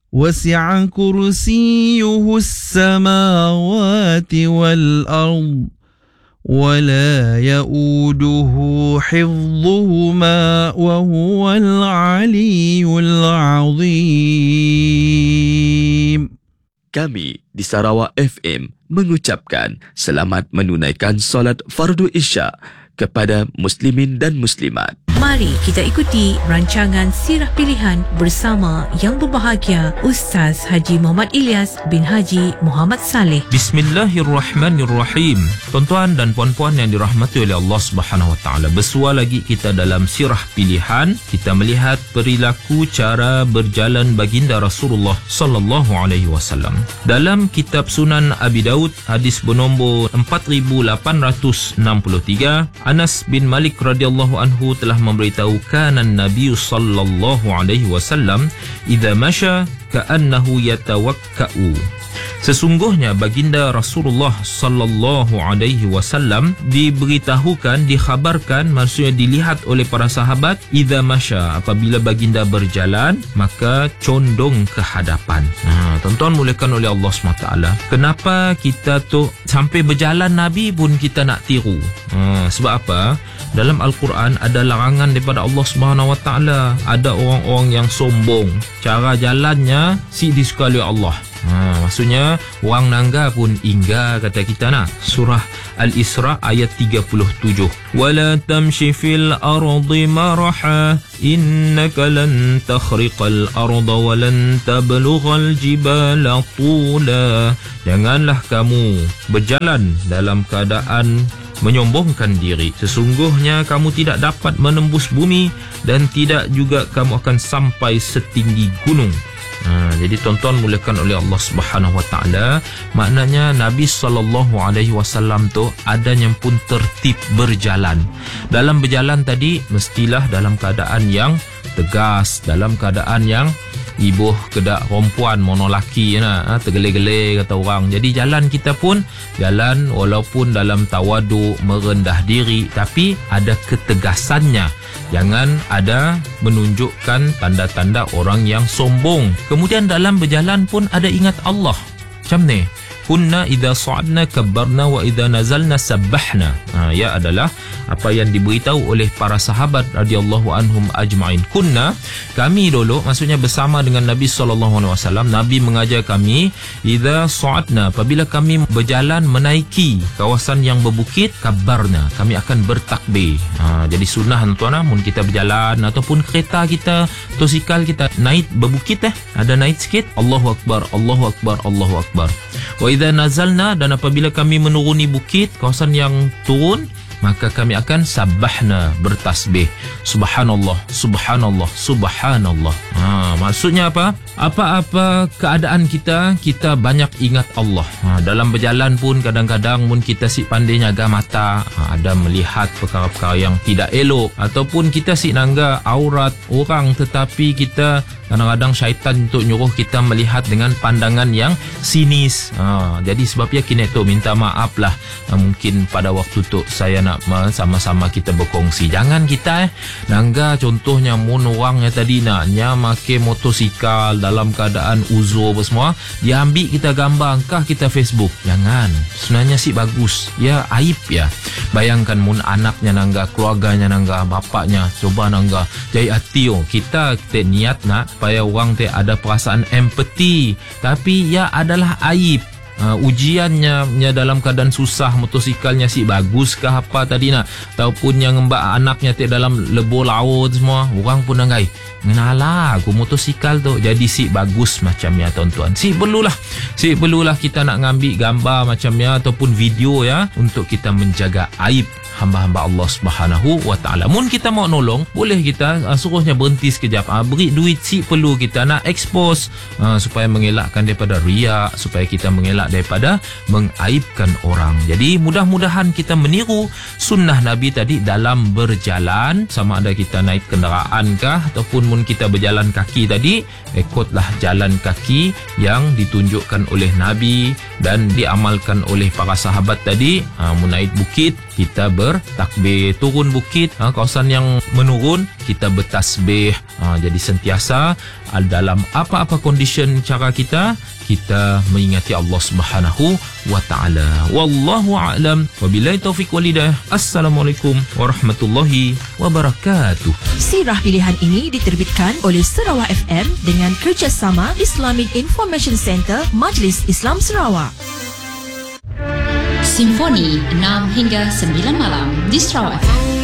وسع كرسيه السماوات والأرض ولا يؤوده حفظهما وهو العلي العظيم. Kami di Sarawak FM mengucapkan selamat menunaikan solat fardu Isya kepada muslimin dan muslimat. Mari kita ikuti rancangan Sirah Pilihan bersama yang berbahagia Ustaz Haji Muhammad Ilyas bin Haji Muhammad Saleh. Bismillahirrahmanirrahim. Tuan-tuan dan puan-puan yang dirahmati oleh Allah Subhanahu Wa Taala, bersua lagi kita dalam Sirah Pilihan. Kita melihat perilaku cara berjalan baginda Rasulullah sallallahu alaihi wasallam. Dalam kitab Sunan Abi Daud hadis bernombor 4863, Anas bin Malik radhiyallahu anhu telah memberitahu kana Nabi sallallahu alaihi wasallam idza masya ka'annahu yatawakka'u. Sesungguhnya baginda Rasulullah sallallahu alaihi wasallam diberitahukan, dikhabarkan, maksudnya dilihat oleh para sahabat, idza masya, apabila baginda berjalan maka condong ke hadapan. Tuan-tuan mulakan oleh Allah SWT. Kenapa kita tu sampai berjalan Nabi pun kita nak tiru? Sebab apa? Dalam Al-Quran ada larangan daripada Allah Subhanahu Wa Taala. Ada orang-orang yang sombong, cara jalannya si disukai oleh Allah. Maksudnya orang nangga pun ingga, kata kita nak. Surah Al-Isra ayat 37. Wala tamshi fil ardi maraha innaka lan takhriqal arda wa lan tablughal jibala tula. Janganlah kamu berjalan dalam keadaan menyombongkan diri. Sesungguhnya kamu tidak dapat menembus bumi dan tidak juga kamu akan sampai setinggi gunung. Jadi tuan-tuan mulakan oleh Allah Subhanahu Wa Taala, maknanya Nabi sallallahu alaihi wasallam tu adanya pun tertib berjalan. Dalam berjalan tadi mestilah dalam keadaan yang tegas, dalam keadaan yang ibuh kedak perempuan mono laki tergele-gele kata orang. Jadi jalan kita pun jalan walaupun dalam tawaduk, merendah diri, tapi ada ketegasannya. Jangan ada menunjukkan tanda-tanda orang yang sombong. Kemudian dalam berjalan pun ada ingat Allah. Macam ni, kunna idza sa'adna kabbarna wa idza nazalna sabbahna. Ya adalah apa yang diberitahu oleh para sahabat radhiyallahu anhum ajma'in. Kunna, kami dulu, maksudnya bersama dengan Nabi sallallahu alaihi wasallam, Nabi mengajar kami idza sa'adna, apabila kami berjalan menaiki kawasan yang berbukit, kabbarna, kami akan bertakbir. Jadi sunnah tuan-tuan, mun kita berjalan ataupun kereta kita, motosikal kita naik berbukit, ada naik sikit, Allahu akbar, Allahu akbar, Allahu akbar. Wa idza nazalna, dan apabila kami menuruni bukit, kawasan yang turun, maka kami akan sabbahna, bertasbih. Subhanallah, subhanallah, subhanallah. Maksudnya apa? Apa-apa keadaan kita banyak ingat Allah. Dalam berjalan pun kadang-kadang pun kita si pandai jaga mata, ada melihat perkara-perkara yang tidak elok, ataupun kita si nangga aurat orang, tetapi kita kadang-kadang syaitan untuk nyuruh kita melihat dengan pandangan yang sinis. Jadi sebabnya kini tu minta maaf lah. Mungkin pada waktu tu saya nak sama-sama kita berkongsi. Jangan kita nangga contohnya mun orang yang tadi naknya make motosikal dalam keadaan uzur apa semua, dia ambil kita gambar, kah kita Facebook. Jangan. Sebenarnya sih bagus. Ya aib ya. Bayangkan mun anaknya nangga, keluarganya nangga, bapaknya coba nangga. Jadi hati kita niat nak supaya orang ada perasaan empati, tapi ya adalah aib. Ujiannya dalam keadaan susah, motosikalnya si baguskah apa tadi nak, ataupun yang mbak anaknya dalam lebur laut semua, orang pun nanggai mengalah aku motosikal tu jadi si bagus macam ya tuan-tuan. Si perlulah kita nak ngambil gambar macam ya ataupun video ya, untuk kita menjaga aib hamba-hamba Allah Subhanahu Wa Taala. Mun kita mau nolong, boleh kita suruhnya berhenti sekejap, beri duit si perlu kita nak expose, supaya mengelakkan daripada riak, supaya kita mengelak daripada mengaibkan orang. Jadi mudah-mudahan kita meniru sunnah Nabi tadi dalam berjalan, sama ada kita naik kenderaan kah ataupun mun kita berjalan kaki tadi, ikutlah jalan kaki yang ditunjukkan oleh Nabi dan diamalkan oleh para sahabat tadi. Mun naik bukit kita bertakbir. Turun bukit, kawasan yang menurun, kita bertasbih. Jadi sentiasa dalam apa-apa condition cara kita mengingati Allah Subhanahu wa taala. Wallahu a'lam. Wabillahi taufiq wal hidayah. Assalamualaikum warahmatullahi wabarakatuh. Sirah pilihan ini diterbitkan oleh Sarawak FM dengan kerjasama Islamic Information Center Majlis Islam Sarawak. Simfoni 6 hingga 9 malam di Sarawak FM.